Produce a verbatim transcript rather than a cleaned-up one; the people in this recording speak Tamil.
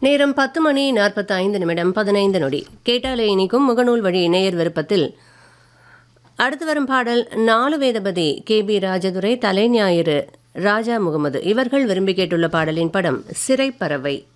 நேரம் பத்து மணி நாற்பத்தி ஐந்து நிமிடம் பதினைந்து நொடி. கேட்டாலே இனிக்கும் முகநூல் வழி நேயர் விருப்பத்தில் அடுத்து வரும் பாடல் நாலு வேதபதி கே பி ராஜதுரை, தலைஞாயிறு ராஜா முகமது இவர்கள் விரும்பி கேட்டுள்ள பாடலின் படம் சிறைப்பறவை.